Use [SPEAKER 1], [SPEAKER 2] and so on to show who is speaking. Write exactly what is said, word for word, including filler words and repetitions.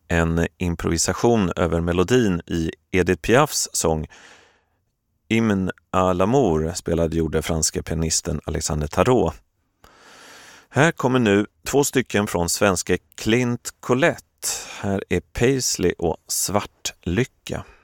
[SPEAKER 1] En improvisation över melodin i Edith Piafs sång Hymne à l'amour spelade gjorde franska pianisten Alexander Tarot. Här kommer nu två stycken från svenska Clint Collette. Här är Paisley och Svartlycka.